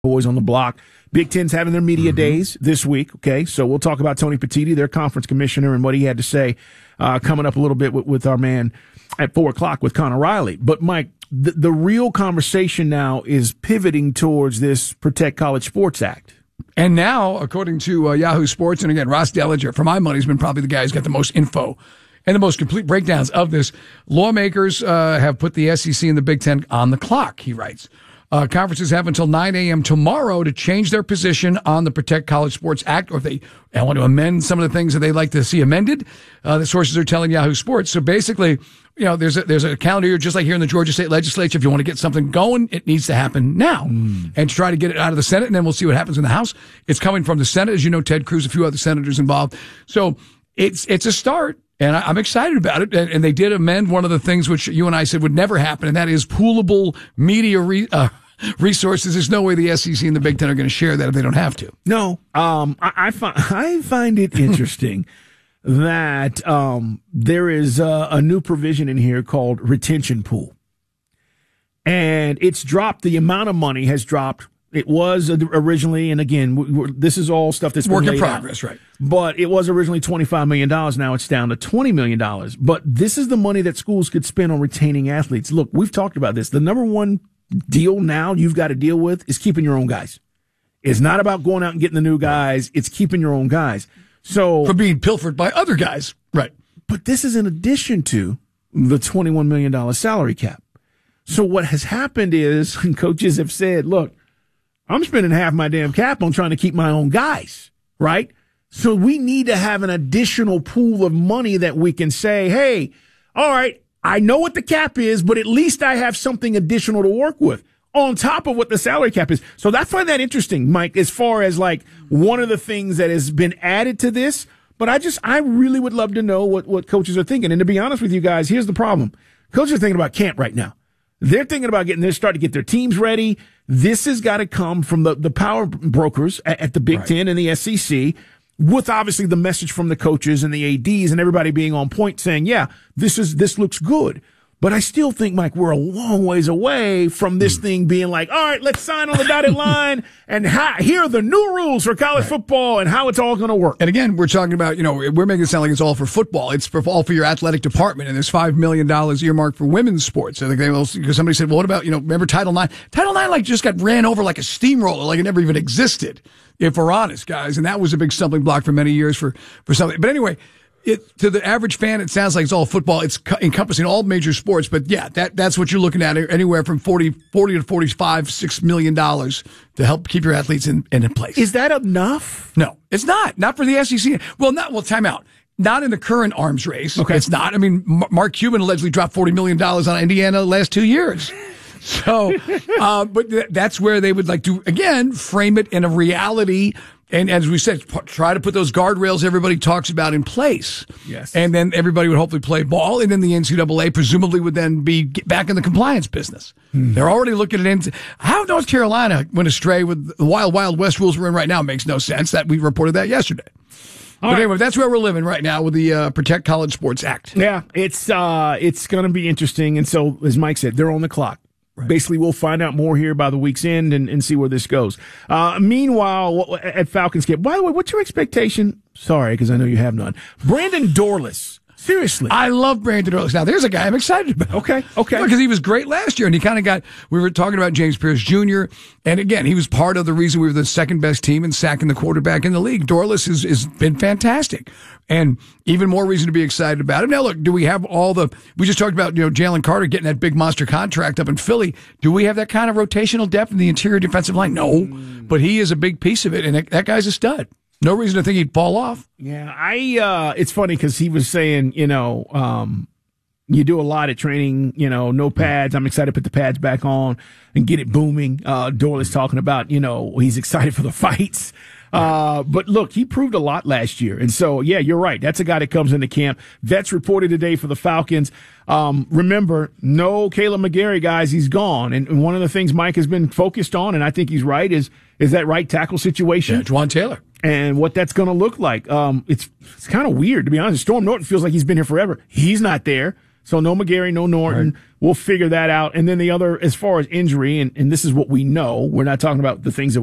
boys on the block. Big Ten's having their media days this week. Okay, so we'll talk about Tony Petitti, their conference commissioner, and what he had to say coming up a little bit with our man at 4:00 with Connor Riley. But Mike, the real conversation now is pivoting towards this Protect College Sports Act. And now, according to Yahoo Sports, and again, Ross Dellinger, for my money, has been probably the guy who's got the most info and the most complete breakdowns of this. Lawmakers have put the SEC and the Big Ten on the clock, he writes. Conferences have until 9 a.m. tomorrow to change their position on the Protect College Sports Act, or if they want to amend some of the things that they'd like to see amended. The sources are telling Yahoo Sports. So basically, there's a calendar year, just like here in the Georgia State Legislature. If you want to get something going, it needs to happen now. And to try to get it out of the Senate, and then we'll see what happens in the House. It's coming from the Senate. As you know, Ted Cruz, a few other senators involved. So it's a start. And I'm excited about it. And they did amend one of the things which you and I said would never happen, and that is poolable media resources. There's no way the SEC and the Big Ten are going to share that if they don't have to. No. I find it interesting that there is a new provision in here called retention pool. And it's dropped. The amount of money has dropped. It was originally, and again, this is all stuff that's work in progress, right? But it was originally $25 million. Now it's down to $20 million. But this is the money that schools could spend on retaining athletes. Look, we've talked about this. The number one deal now you've got to deal with is keeping your own guys. It's not about going out and getting the new guys. It's keeping your own guys. So for being pilfered by other guys, right? But this is in addition to the $21 million salary cap. So what has happened is coaches have said, look, I'm spending half my damn cap on trying to keep my own guys, right? So we need to have an additional pool of money that we can say, hey, all right, I know what the cap is, but at least I have something additional to work with on top of what the salary cap is. So I find that interesting, Mike, as far as like one of the things that has been added to this. But I really would love to know what coaches are thinking. And to be honest with you guys, here's the problem. Coaches are thinking about camp right now. They're thinking about starting to get their teams ready. This has got to come from the power brokers at the Big Ten and the SEC, with obviously the message from the coaches and the ADs and everybody being on point saying, yeah, this looks good. But I still think, Mike, we're a long ways away from this thing being like, all right, let's sign on the dotted line, and here are the new rules for college football and how it's all going to work. And again, we're talking about, we're making it sound like it's all for football. It's all for your athletic department, and there's $5 million earmarked for women's sports. I think because somebody said, well, what about, remember Title IX? Title IX just got ran over like a steamroller, like it never even existed, if we're honest, guys. And that was a big stumbling block for many years for something. But anyway, to the average fan, it sounds like it's all football. It's encompassing all major sports. But yeah, that's what you're looking at, anywhere from 40 to $6 million to help keep your athletes in place. Is that enough? No, it's not. Not for the SEC. Well, time out. Not in the current arms race. Okay. It's not. I mean, Mark Cuban allegedly dropped $40 million on Indiana the last 2 years. So, but that's where they would like to, again, frame it in a reality. And as we said, try to put those guardrails everybody talks about in place. Yes. And then everybody would hopefully play ball. And then the NCAA presumably would then be back in the compliance business. They're already looking at how North Carolina went astray with the Wild West rules we're in right now. Makes no sense. That we reported that yesterday. But anyway, that's where we're living right now with the Protect College Sports Act. Yeah, it's going to be interesting. And so, as Mike said, they're on the clock. Right. Basically, we'll find out more here by the week's end and see where this goes. Meanwhile, at Falcons camp, by the way, what's your expectation? Sorry, because I know you have none. Brandon Dorlus. Seriously. I love Brandon Dorlus. Now, there's a guy I'm excited about. Okay. Because he was great last year, and he kind of we were talking about James Pierce Jr., and again, he was part of the reason we were the second best team in sacking the quarterback in the league. Dorlus has been fantastic, and even more reason to be excited about him. Now, look, do we have we just talked about, Jalen Carter getting that big monster contract up in Philly. Do we have that kind of rotational depth in the interior defensive line? No, but he is a big piece of it, and that guy's a stud. No reason to think he'd fall off. Yeah, it's funny because he was saying, you do a lot at training, no pads. I'm excited to put the pads back on and get it booming. Dorlus talking about, he's excited for the fights. But look, he proved a lot last year. And so, yeah, you're right. That's a guy that comes into camp. That's reported today for the Falcons. Remember, no Caleb McGarry, guys. He's gone. And one of the things Mike has been focused on, and I think he's right, is that right tackle situation. Yeah, Juwan Taylor. And what that's going to look like. It's kind of weird, to be honest. Storm Norton feels like he's been here forever. He's not there. So no McGarry, no Norton. Right. We'll figure that out. And then the other, as far as injury, and this is what we know, we're not talking about the things that